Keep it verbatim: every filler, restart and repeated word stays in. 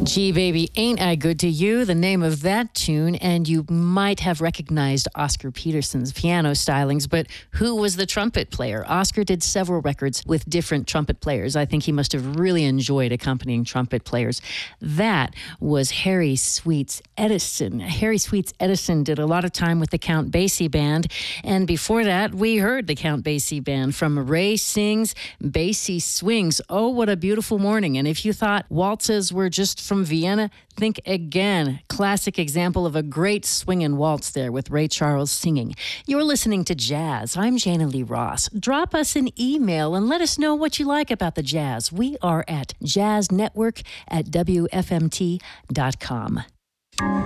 Gee, baby, ain't I good to you? The name of that tune, and you might have recognized Oscar Peterson's piano stylings, but who was the trumpet player? Oscar did several records with different trumpet players. I think he must have really enjoyed accompanying trumpet players. That was Harry Sweets Edison. Harry Sweets Edison did a lot of time with the Count Basie Band, and before that, we heard the Count Basie Band from Ray Sings, Basie Swings. Oh, what a beautiful morning. And if you thought waltzes were just from Vienna, think again. Classic example of a great swinging waltz there with Ray Charles singing. You're listening to Jazz. I'm Jana Lee Ross. Drop us an email and let us know what you like about the jazz. We are at jazz network at W F M T dot com.